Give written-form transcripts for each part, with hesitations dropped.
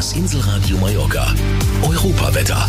Das Inselradio Mallorca. Europawetter.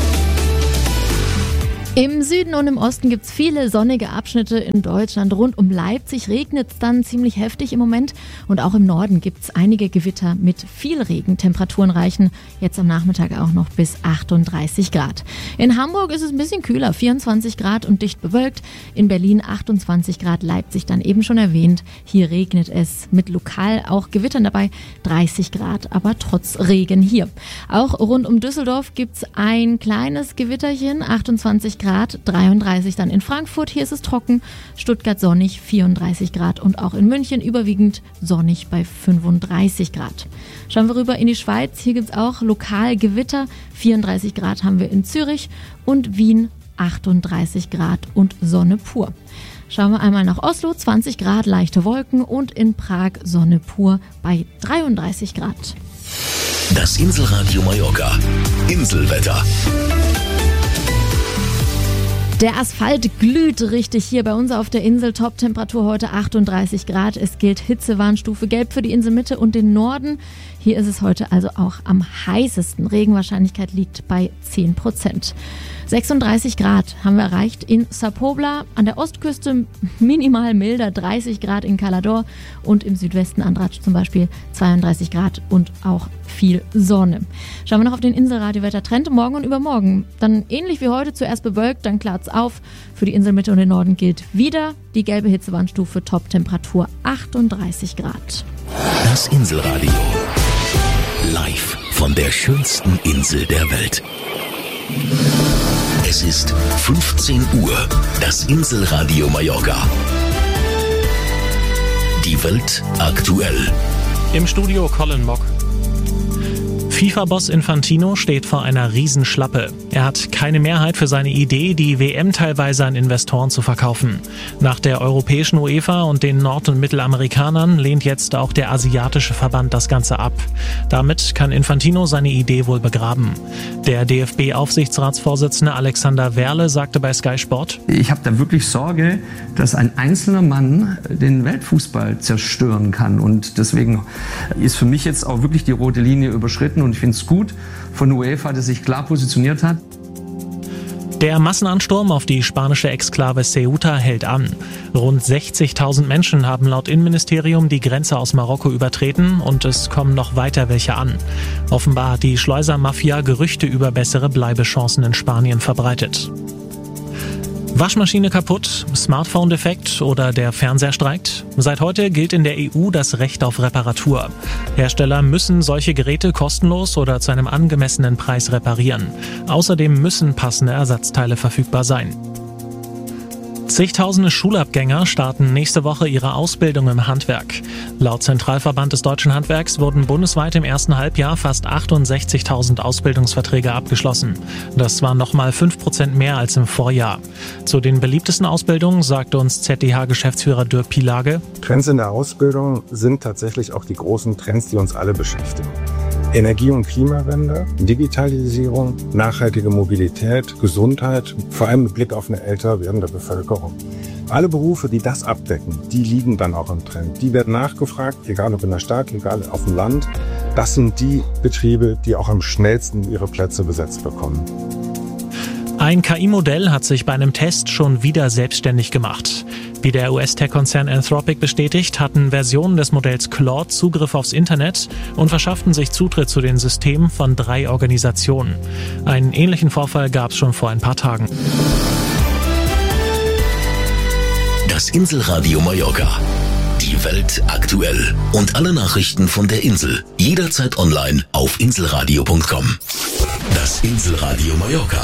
Im Süden und im Osten gibt es viele sonnige Abschnitte in Deutschland. Rund um Leipzig regnet es dann ziemlich heftig im Moment. Und auch im Norden gibt es einige Gewitter mit viel Regen. Temperaturen reichen jetzt am Nachmittag auch noch bis 38 Grad. In Hamburg ist es ein bisschen kühler, 24 Grad und dicht bewölkt. In Berlin 28 Grad, Leipzig dann eben schon erwähnt. Hier regnet es mit lokal auch Gewittern dabei, 30 Grad, aber trotz Regen hier. Auch rund um Düsseldorf gibt es ein kleines Gewitterchen, 28 Grad, 33 dann in Frankfurt, hier ist es trocken, Stuttgart sonnig, 34 Grad und auch in München überwiegend sonnig bei 35 Grad. Schauen wir rüber in die Schweiz, hier gibt es auch lokal Gewitter, 34 Grad haben wir in Zürich und Wien 38 Grad und Sonne pur. Schauen wir einmal nach Oslo, 20 Grad, leichte Wolken und in Prag Sonne pur bei 33 Grad. Das Inselradio Mallorca. Inselwetter. Der Asphalt glüht richtig hier bei uns auf der Insel. Top-Temperatur heute 38 Grad. Es gilt Hitzewarnstufe Gelb für die Inselmitte und den Norden. Hier ist es heute also auch am heißesten. Regenwahrscheinlichkeit liegt bei 10%. 36 Grad haben wir erreicht in Sa Pobla, an der Ostküste minimal milder, 30 Grad in Calador und im Südwesten Andratsch zum Beispiel 32 Grad und auch viel Sonne. Schauen wir noch auf den Inselradio-Wettertrend morgen und übermorgen. Dann ähnlich wie heute, zuerst bewölkt, dann klart's auf. Für die Inselmitte und den Norden gilt wieder die gelbe Hitzewarnstufe, Top-Temperatur 38 Grad. Das Inselradio. Live von der schönsten Insel der Welt. Es ist 15 Uhr. Das Inselradio Mallorca. Die Welt aktuell. Im Studio Colin Mock. FIFA-Boss Infantino steht vor einer Riesenschlappe. Er hat keine Mehrheit für seine Idee, die WM teilweise an Investoren zu verkaufen. Nach der europäischen UEFA und den Nord- und Mittelamerikanern lehnt jetzt auch der asiatische Verband das Ganze ab. Damit kann Infantino seine Idee wohl begraben. Der DFB-Aufsichtsratsvorsitzende Alexander Werle sagte bei Sky Sport: Ich habe da wirklich Sorge, dass ein einzelner Mann den Weltfußball zerstören kann. Und deswegen ist für mich jetzt auch wirklich die rote Linie überschritten. Und ich finde es gut von UEFA, dass sich klar positioniert hat. Der Massenansturm auf die spanische Exklave Ceuta hält an. Rund 60.000 Menschen haben laut Innenministerium die Grenze aus Marokko übertreten und es kommen noch weiter welche an. Offenbar hat die Schleusermafia Gerüchte über bessere Bleibechancen in Spanien verbreitet. Waschmaschine kaputt, Smartphone defekt oder der Fernseher streikt? Seit heute gilt in der EU das Recht auf Reparatur. Hersteller müssen solche Geräte kostenlos oder zu einem angemessenen Preis reparieren. Außerdem müssen passende Ersatzteile verfügbar sein. Zigtausende Schulabgänger starten nächste Woche ihre Ausbildung im Handwerk. Laut Zentralverband des Deutschen Handwerks wurden bundesweit im ersten Halbjahr fast 68.000 Ausbildungsverträge abgeschlossen. Das war nochmal 5% mehr als im Vorjahr. Zu den beliebtesten Ausbildungen sagte uns ZDH-Geschäftsführer Dirk Pielage: Trends in der Ausbildung sind tatsächlich auch die großen Trends, die uns alle beschäftigen. Energie- und Klimawende, Digitalisierung, nachhaltige Mobilität, Gesundheit, vor allem mit Blick auf eine älter werdende Bevölkerung. Alle Berufe, die das abdecken, die liegen dann auch im Trend. Die werden nachgefragt, egal ob in der Stadt, egal auf dem Land. Das sind die Betriebe, die auch am schnellsten ihre Plätze besetzt bekommen. Ein KI-Modell hat sich bei einem Test schon wieder selbstständig gemacht. Wie der US-Tech-Konzern Anthropic bestätigt, hatten Versionen des Modells Claude Zugriff aufs Internet und verschafften sich Zutritt zu den Systemen von 3 Organisationen. Einen ähnlichen Vorfall gab es schon vor ein paar Tagen. Das Inselradio Mallorca. Die Welt aktuell. Und alle Nachrichten von der Insel. Jederzeit online auf inselradio.com. Das Inselradio Mallorca.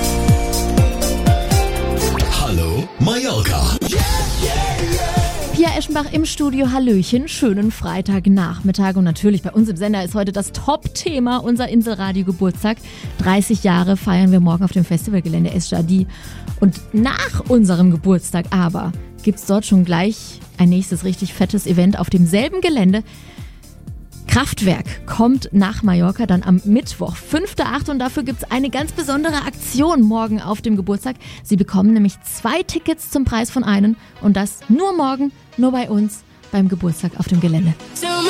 Hallo Mallorca. Pia Eschenbach im Studio, hallöchen, schönen Freitagnachmittag und natürlich bei uns im Sender ist heute das Top-Thema, unser Inselradio-Geburtstag. 30 Jahre feiern wir morgen auf dem Festivalgelände Esjadi und nach unserem Geburtstag aber gibt es dort schon gleich ein nächstes richtig fettes Event auf demselben Gelände. Kraftwerk kommt nach Mallorca dann am Mittwoch, 5.8. und dafür gibt es eine ganz besondere Aktion morgen auf dem Geburtstag. Sie bekommen nämlich 2 Tickets zum Preis von einem und das nur morgen, nur bei uns beim Geburtstag auf dem Gelände.